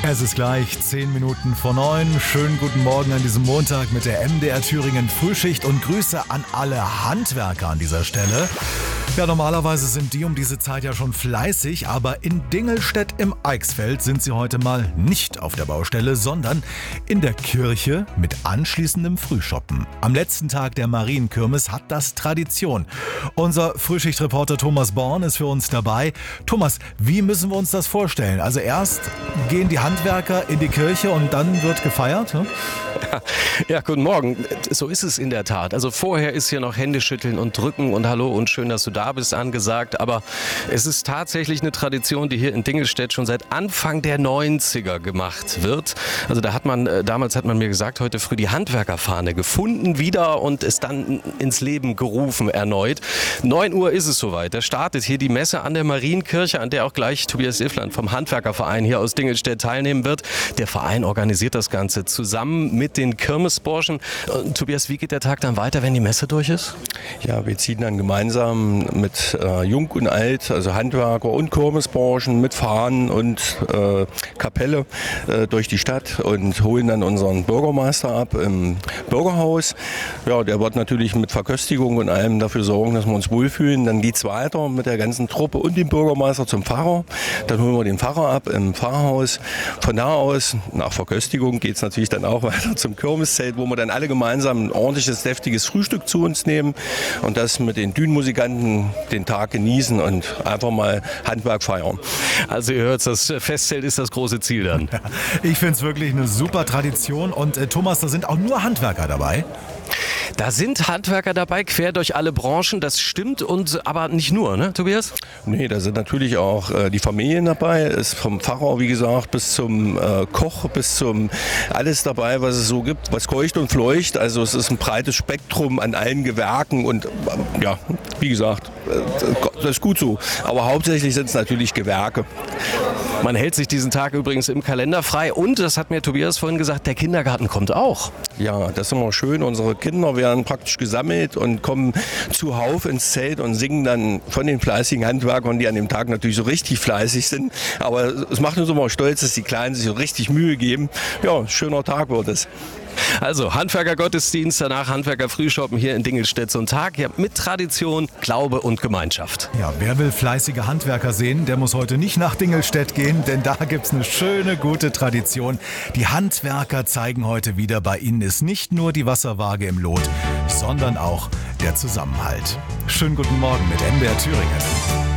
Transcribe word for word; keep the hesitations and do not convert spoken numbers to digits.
Es ist gleich zehn Minuten vor neun. Schönen guten Morgen an diesem Montag mit der M D R Thüringen Frühschicht und Grüße an alle Handwerker an dieser Stelle. Ja, normalerweise sind die um diese Zeit ja schon fleißig, aber in Dingelstedt im Eichsfeld sind sie heute mal nicht auf der Baustelle, sondern in der Kirche mit anschließendem Frühschoppen. Am letzten Tag der Marienkirmes hat das Tradition. Unser Frühschichtreporter Thomas Born ist für uns dabei. Thomas, wie müssen wir uns das vorstellen? Also erst gehen die Handwerker in die Kirche und dann wird gefeiert? Hm? Ja, guten Morgen. So ist es in der Tat. Also vorher ist hier noch Händeschütteln und Drücken und Hallo und schön, dass du da bist angesagt. Aber es ist tatsächlich eine Tradition, die hier in Dingelstedt schon seit Anfang der neunziger gemacht wird. Also da hat man, damals hat man mir gesagt, heute früh die Handwerkerfahne gefunden wieder und ist dann ins Leben gerufen erneut. neun Uhr ist es soweit. Da startet hier die Messe an der Marienkirche, an der auch gleich Tobias Iffland vom Handwerkerverein hier aus Dingelstedt teilnehmen wird. Der Verein organisiert das Ganze zusammen mit den Kirmesburschen. Und Tobias, wie geht der Tag dann weiter, wenn die Messe durch ist? Ja, wir ziehen dann gemeinsam mit äh, Jung und Alt, also Handwerker und Kirmesburschen mit Fahnen und äh, Kapelle äh, durch die Stadt und holen dann unseren Bürgermeister ab im Bürgerhaus. Ja, der wird natürlich mit Verköstigung und allem dafür sorgen, dass wir uns wohlfühlen. Dann geht es weiter mit der ganzen Truppe und dem Bürgermeister zum Pfarrer. Dann holen wir den Pfarrer ab im Pfarrhaus. Von da aus, nach Verköstigung, geht es natürlich dann auch weiter zum Kirmeszelt, wo wir dann alle gemeinsam ein ordentliches, deftiges Frühstück zu uns nehmen und das mit den Dünenmusikanten den Tag genießen und einfach mal Handwerk feiern. Also ihr hört, das Festzelt ist das große Ziel dann. Ich finde es wirklich eine super Tradition und äh, Thomas, da sind auch nur Handwerker dabei. Da sind Handwerker dabei, quer durch alle Branchen, das stimmt, und aber nicht nur, ne, Tobias? Nee, da sind natürlich auch äh, die Familien dabei, ist vom Pfarrer, wie gesagt, bis zum äh, Koch, bis zum alles dabei, was es so gibt, was keucht und fleucht. Also es ist ein breites Spektrum an allen Gewerken und äh, ja, wie gesagt, äh, das ist gut so. Aber hauptsächlich sind es natürlich Gewerke. Man hält sich diesen Tag übrigens im Kalender frei und, das hat mir Tobias vorhin gesagt, der Kindergarten kommt auch. Ja, das ist immer schön. Unsere Kinder werden praktisch gesammelt und kommen zuhauf ins Zelt und singen dann von den fleißigen Handwerkern, die an dem Tag natürlich so richtig fleißig sind. Aber es macht uns immer stolz, dass die Kleinen sich so richtig Mühe geben. Ja, schöner Tag wird es. Also Handwerkergottesdienst, danach Handwerker-Frühschoppen hier in Dingelstedt, so ein Tag ja, mit Tradition, Glaube und Gemeinschaft. Ja, wer will fleißige Handwerker sehen, der muss heute nicht nach Dingelstedt gehen, denn da gibt's eine schöne, gute Tradition. Die Handwerker zeigen heute wieder, bei ihnen ist nicht nur die Wasserwaage im Lot, sondern auch der Zusammenhalt. Schönen guten Morgen mit M D R Thüringen.